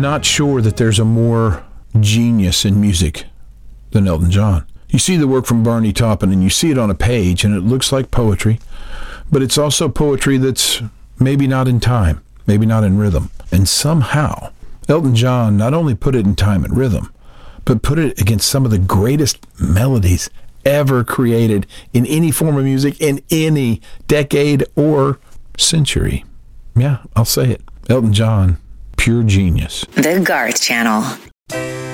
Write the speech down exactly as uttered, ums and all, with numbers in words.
not sure that there's a more genius in music than Elton John. You see the work from Barney Taupin, and you see it on a page, and it looks like poetry, but it's also poetry that's maybe not in time, maybe not in rhythm. And somehow, Elton John not only put it in time and rhythm, but put it against some of the greatest melodies ever created in any form of music in any decade or century. Yeah, I'll say it. Elton John, pure genius. The Garth Channel.